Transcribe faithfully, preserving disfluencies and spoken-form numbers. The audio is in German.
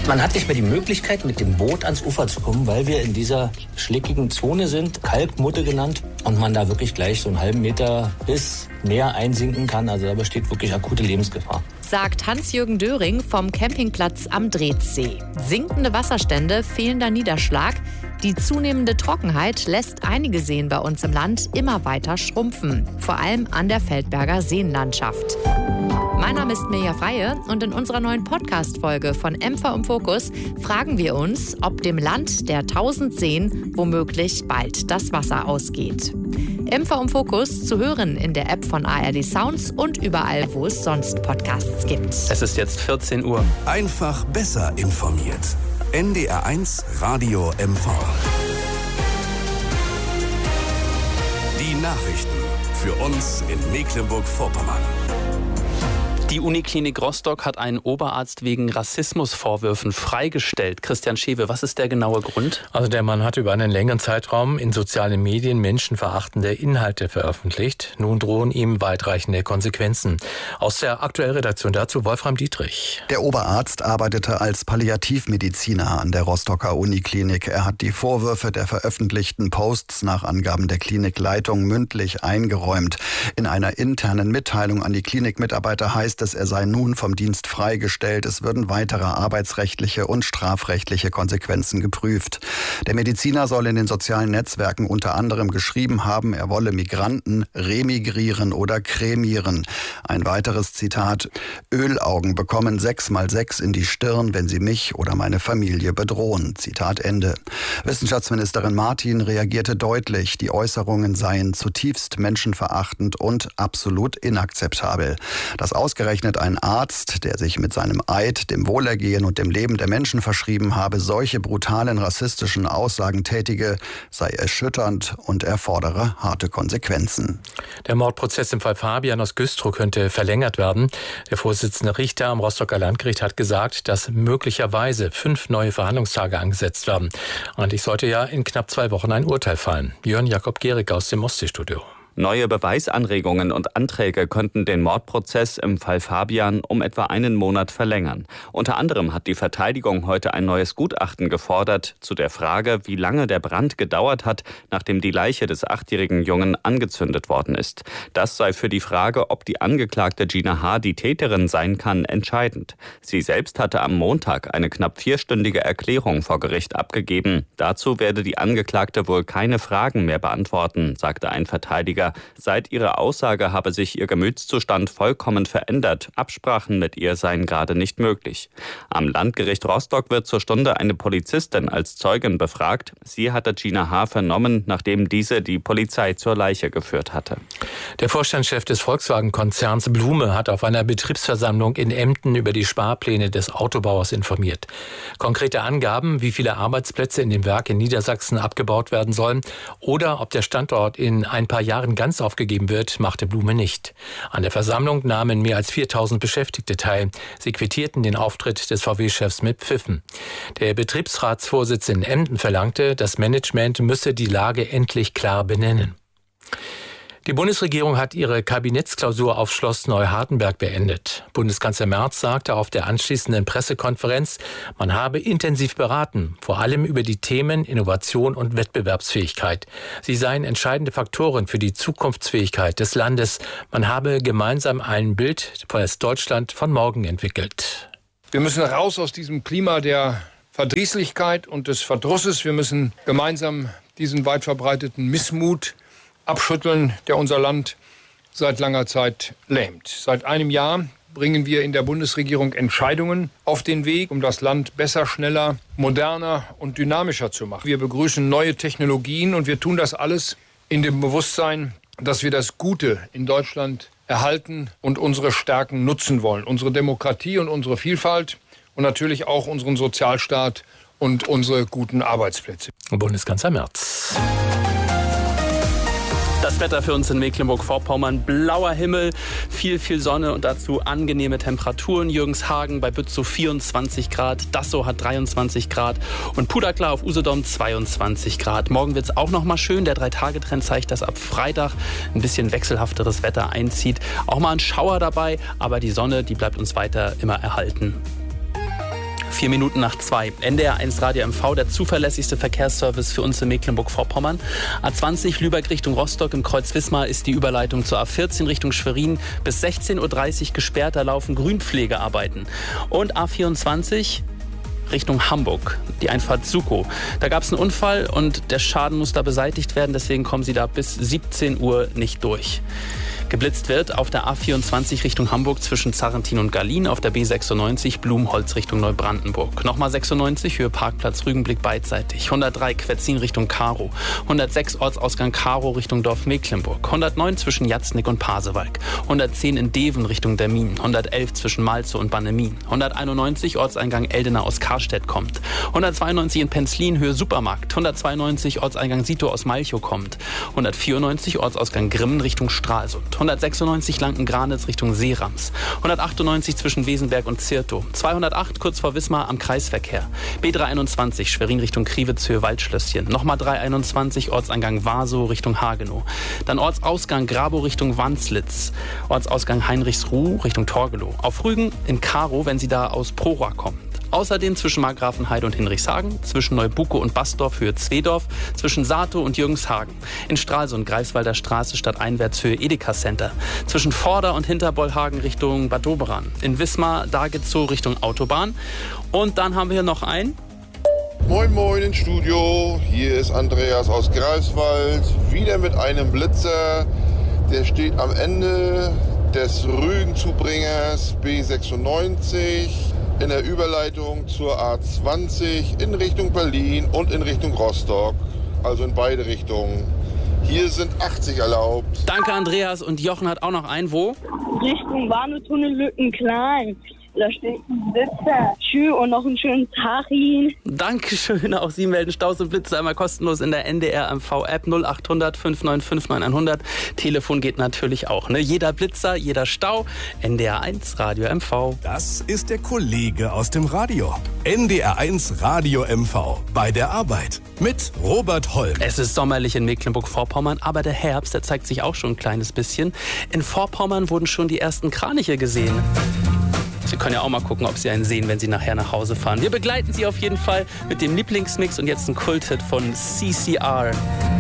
Man hat nicht mehr die Möglichkeit, mit dem Boot ans Ufer zu kommen, weil wir in dieser schlickigen Zone sind, Kalkmutte genannt, und man da wirklich gleich so einen halben Meter bis mehr einsinken kann. Also da besteht wirklich akute Lebensgefahr. Sagt Hans-Jürgen Döring vom Campingplatz am Dretzsee. Sinkende Wasserstände, fehlender Niederschlag. Die zunehmende Trockenheit lässt einige Seen bei uns im Land immer weiter schrumpfen. Vor allem an der Feldberger Seenlandschaft. Mein Name ist Mirja Freie und in unserer neuen Podcast-Folge von M V im Fokus fragen wir uns, ob dem Land der tausend Seen womöglich bald das Wasser ausgeht. M V im Fokus zu hören in der App von A R D Sounds und überall, wo es sonst Podcasts gibt. Es ist jetzt vierzehn Uhr. Einfach besser informiert. N D R eins Radio M V. Die Nachrichten für uns in Mecklenburg-Vorpommern. Die Uniklinik Rostock hat einen Oberarzt wegen Rassismusvorwürfen freigestellt. Christian Schewe, was ist der genaue Grund? Also der Mann hat über einen längeren Zeitraum in sozialen Medien menschenverachtende Inhalte veröffentlicht. Nun drohen ihm weitreichende Konsequenzen. Aus der aktuellen Redaktion dazu Wolfram Dietrich. Der Oberarzt arbeitete als Palliativmediziner an der Rostocker Uniklinik. Er hat die Vorwürfe der veröffentlichten Posts nach Angaben der Klinikleitung mündlich eingeräumt. In einer internen Mitteilung an die Klinikmitarbeiter heißt es, er sei nun vom Dienst freigestellt. Es würden weitere arbeitsrechtliche und strafrechtliche Konsequenzen geprüft. Der Mediziner soll in den sozialen Netzwerken unter anderem geschrieben haben, er wolle Migranten remigrieren oder kremieren. Ein weiteres Zitat: Ölaugen bekommen sechs mal sechs in die Stirn, wenn sie mich oder meine Familie bedrohen. Zitat Ende. Wissenschaftsministerin Martin reagierte deutlich, die Äußerungen seien zutiefst menschenverachtend und absolut inakzeptabel. Dass ausgerechnet ein Arzt, der sich mit seinem Eid dem Wohlergehen und dem Leben der Menschen verschrieben habe, solche brutalen rassistischen Aussagen tätige, sei erschütternd und erfordere harte Konsequenzen. Der Mordprozess im Fall Fabian aus Güstrow könnte verlängert werden. Der Vorsitzende Richter am Rostocker Landgericht hat gesagt, dass möglicherweise fünf neue Verhandlungstage angesetzt werden. Eigentlich sollte ja in knapp zwei Wochen ein Urteil fallen. Jörn Jakob Gehrig aus dem Ostseestudio. Neue Beweisanregungen und Anträge könnten den Mordprozess im Fall Fabian um etwa einen Monat verlängern. Unter anderem hat die Verteidigung heute ein neues Gutachten gefordert zu der Frage, wie lange der Brand gedauert hat, nachdem die Leiche des achtjährigen Jungen angezündet worden ist. Das sei für die Frage, ob die Angeklagte Gina H. die Täterin sein kann, entscheidend. Sie selbst hatte am Montag eine knapp vierstündige Erklärung vor Gericht abgegeben. Dazu werde die Angeklagte wohl keine Fragen mehr beantworten, sagte ein Verteidiger. Seit ihrer Aussage habe sich ihr Gemütszustand vollkommen verändert. Absprachen mit ihr seien gerade nicht möglich. Am Landgericht Rostock wird zur Stunde eine Polizistin als Zeugin befragt. Sie hatte Gina H. vernommen, nachdem diese die Polizei zur Leiche geführt hatte. Der Vorstandschef des Volkswagen-Konzerns Blume hat auf einer Betriebsversammlung in Emden über die Sparpläne des Autobauers informiert. Konkrete Angaben, wie viele Arbeitsplätze in dem Werk in Niedersachsen abgebaut werden sollen oder ob der Standort in ein paar Jahren ganz aufgegeben wird, machte Blume nicht. An der Versammlung nahmen mehr als viertausend Beschäftigte teil. Sie quittierten den Auftritt des V W-Chefs mit Pfiffen. Der Betriebsratsvorsitz in Emden verlangte, das Management müsse die Lage endlich klar benennen. Die Bundesregierung hat ihre Kabinettsklausur auf Schloss Neuhardenberg beendet. Bundeskanzler Merz sagte auf der anschließenden Pressekonferenz, man habe intensiv beraten, vor allem über die Themen Innovation und Wettbewerbsfähigkeit. Sie seien entscheidende Faktoren für die Zukunftsfähigkeit des Landes. Man habe gemeinsam ein Bild für das Deutschland von morgen entwickelt. Wir müssen raus aus diesem Klima der Verdrießlichkeit und des Verdrusses. Wir müssen gemeinsam diesen weit verbreiteten Missmut abschütteln, der unser Land seit langer Zeit lähmt. Seit einem Jahr bringen wir in der Bundesregierung Entscheidungen auf den Weg, um das Land besser, schneller, moderner und dynamischer zu machen. Wir begrüßen neue Technologien und wir tun das alles in dem Bewusstsein, dass wir das Gute in Deutschland erhalten und unsere Stärken nutzen wollen. Unsere Demokratie und unsere Vielfalt und natürlich auch unseren Sozialstaat und unsere guten Arbeitsplätze. Bundeskanzler Merz. Das Wetter für uns in Mecklenburg-Vorpommern, blauer Himmel, viel, viel Sonne und dazu angenehme Temperaturen. Jürgenshagen bei Bützow vierundzwanzig Grad, Dassow hat dreiundzwanzig Grad und Puderklar auf Usedom zweiundzwanzig Grad. Morgen wird es auch noch mal schön. Der Drei-Tage-Trend zeigt, dass ab Freitag ein bisschen wechselhafteres Wetter einzieht. Auch mal ein Schauer dabei, aber die Sonne, die bleibt uns weiter immer erhalten. Vier Minuten nach zwei. N D R eins Radio M V, der zuverlässigste Verkehrsservice für uns in Mecklenburg-Vorpommern. A zwanzig Lübeck Richtung Rostock im Kreuz Wismar ist die Überleitung zur A vierzehn Richtung Schwerin bis sechzehn Uhr dreißig gesperrt. Da laufen Grünpflegearbeiten. Und A vierundzwanzig Richtung Hamburg, die Einfahrt Sukow. Da gab es einen Unfall und der Schaden muss da beseitigt werden. Deswegen kommen Sie da bis siebzehn Uhr nicht durch. Geblitzt wird auf der A vierundzwanzig Richtung Hamburg zwischen Zarrentin und Garlin, auf der B sechsundneunzig Blumholz Richtung Neubrandenburg. Nochmal sechsundneunzig, Höhe Parkplatz Rügenblick beidseitig. hundertdrei Quetzin Richtung Karow. hundertsechs Ortsausgang Karow Richtung Dorf Mecklenburg. hundertneun zwischen Jatznick und Pasewalk. hundertzehn in Deven Richtung Dermin. hundertelf zwischen Malzow und Bannemin. hunderteinundneunzig Ortseingang Eldena aus Karstedt kommt. hundertzweiundneunzig in Penzlin Höhe Supermarkt. hundertzweiundneunzig Ortseingang Sito aus Malchow kommt. hundertvierundneunzig Ortsausgang Grimmen Richtung Stralsund. hundertsechsundneunzig Lanken-Granitz Richtung Seerams. hundertachtundneunzig zwischen Wesenberg und Zirtow. zweihundertacht kurz vor Wismar am Kreisverkehr. B dreihunderteinundzwanzig Schwerin Richtung Kriwitz Höhe Waldschlösschen. Nochmal dreihunderteinundzwanzig Ortseingang Wasow Richtung Hagenow. Dann Ortsausgang Grabow Richtung Wanslitz. Ortsausgang Heinrichsruh Richtung Torgelow. Auf Rügen in Karow, wenn Sie da aus Prora kommen. Außerdem zwischen Markgrafenheide und Hinrichshagen, zwischen Neubucke und Basdorf Höhe Zwedorf, zwischen Satow und Jürgenshagen. In Stralsund Greifswalder Straße stadteinwärts Höhe Edeka Center. Zwischen Vorder und Hinterbollhagen Richtung Bad Doberan. In Wismar Dagezow Richtung Autobahn. Und dann haben wir hier noch einen. Moin Moin ins Studio, hier ist Andreas aus Greifswald, wieder mit einem Blitzer. Der steht am Ende des Rügenzubringers B sechsundneunzig. In der Überleitung zur A zwanzig in Richtung Berlin und in Richtung Rostock, also in beide Richtungen. Hier sind achtzig erlaubt. Danke Andreas, und Jochen hat auch noch einen, wo? Richtung Warnetunnel Lückenklein. Da steht ein Blitzer. Tschüss und noch einen schönen Tag Ihnen. Dankeschön, auch Sie melden Staus und Blitze einmal kostenlos in der N D R M V-App null acht hundert fünf neun fünf neun hundert. Telefon geht natürlich auch, ne? Jeder Blitzer, jeder Stau. N D R eins Radio M V. Das ist der Kollege aus dem Radio. N D R eins Radio M V. Bei der Arbeit. Mit Robert Holm. Es ist sommerlich in Mecklenburg-Vorpommern, aber der Herbst, der zeigt sich auch schon ein kleines bisschen. In Vorpommern wurden schon die ersten Kraniche gesehen. Sie können ja auch mal gucken, ob Sie einen sehen, wenn Sie nachher nach Hause fahren. Wir begleiten Sie auf jeden Fall mit dem Lieblingsmix und jetzt ein Kulthit von C C R.